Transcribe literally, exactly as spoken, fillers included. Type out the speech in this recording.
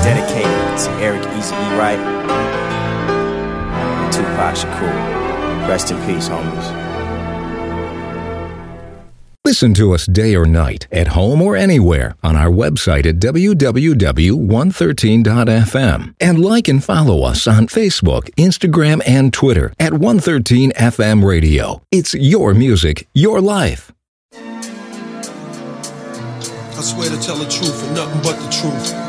dedicated to Eric Easy E. Wright and Tupac Shakur. Rest in peace, homies. Listen to us day or night, at home or anywhere, on our website at w w w dot one thirteen dot f m. And like and follow us on Facebook, Instagram, and Twitter at one thirteen F M Radio. It's your music, your life. I swear to tell the truth and nothing but the truth.